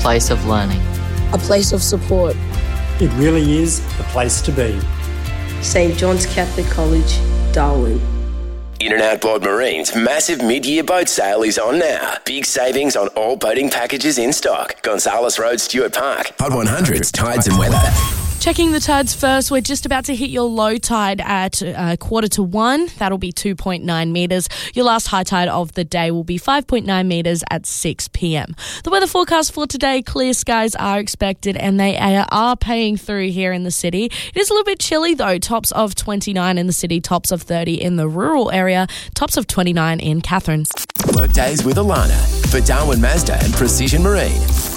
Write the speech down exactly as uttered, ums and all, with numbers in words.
place of learning. A place of support. It really is the place to be. Saint John's Catholic College, Darwin. In and Outboard Marine's massive mid-year boat sale is on now. Big savings on all boating packages in stock. Gonzales Road, Stuart Park. Hot one hundreds, tides and weather. Checking the tides first, we're just about to hit your low tide at uh, quarter to one. That'll be two point nine metres. Your last high tide of the day will be five point nine metres at six p.m. The weather forecast for today, clear skies are expected and they are paying through here in the city. It is a little bit chilly though. Tops of twenty-nine in the city, tops of thirty in the rural area, tops of twenty-nine in Catherine. Work days with Alana for Darwin Mazda and Precision Marine.